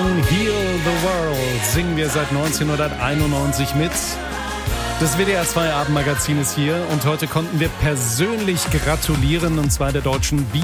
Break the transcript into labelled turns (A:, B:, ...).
A: Song Heal the World singen wir seit 1991 mit. Das WDR 2 Abendmagazin ist hier und heute konnten wir persönlich gratulieren, und zwar der deutschen